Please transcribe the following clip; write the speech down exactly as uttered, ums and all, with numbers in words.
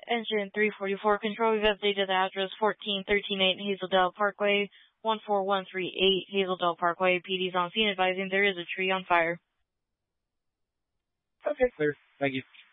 Engine three forty-four, control, we've updated the address fourteen thirteen eight Hazeldale Parkway, one four one three eight Hazeldale Parkway. P D's on scene advising there is a tree on fire. Okay, clear. Thank you.